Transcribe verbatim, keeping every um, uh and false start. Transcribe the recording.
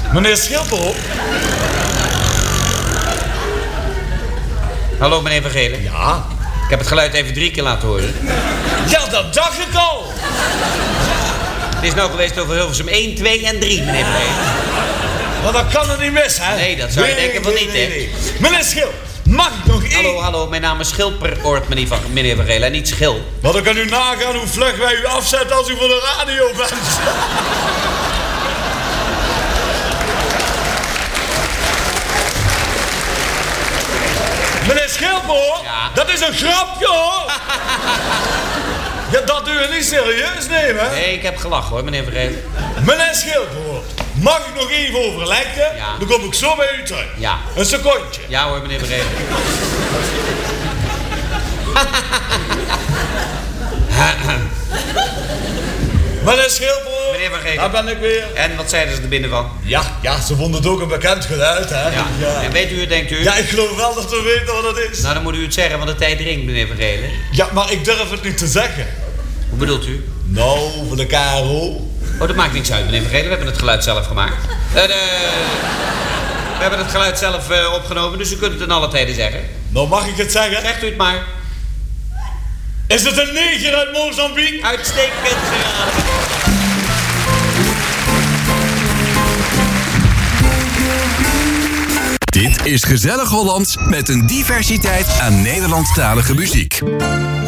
Meneer Schilper. Hallo, meneer Van Gelen. Ja? Ik heb het geluid even drie keer laten horen. Ja, dat dacht ik al. Het is nou geweest over Hilversum één, twee en drie, meneer Van Gelen. Maar dat kan er niet mis, hè? Nee, dat zou je denken van niet, hè? Meneer Schil, mag ik nog één? Hallo, hallo, mijn naam is Schilperoort, meneer Van, meneer Van Gelen, en niet Schil. Maar dan kan u nagaan hoe vlug wij u afzetten als u voor de radio bent. Meneer Schilper, Ja. dat is een grapje, hoor. Ja, dat u het niet serieus nemen, hè? Nee, ik heb gelachen, hoor, meneer Van Gelen. Meneer Schilper, mag ik nog even overleggen? Ja. Dan kom ik zo bij u terug. Ja. Een secondje. Ja hoor, meneer Van Gelen. Meneer Schilper, Meneer Van Gelen. daar ben ik weer. En wat zeiden ze er binnen van? Ja, ja, ze vonden het ook een bekend geluid, hè? Ja. En weet u het, denkt u? Ja, ik geloof wel dat we weten wat het is. Nou, dan moet u het zeggen, want de tijd dringt, meneer Van Gelen. Ja, maar ik durf het niet te zeggen. Hoe bedoelt u? Nou, voor de K R O. Oh, dat maakt niks uit, meneer Van Gelen. We hebben het geluid zelf gemaakt. Uh, de... We hebben het geluid zelf uh, opgenomen, dus u kunt het in alle tijden zeggen. Nou, mag ik het zeggen? Zegt u het maar. Is het een neger uit Mozambique? Uitstekend geraden. Dit is Gezellig Hollands met een diversiteit aan Nederlandstalige muziek.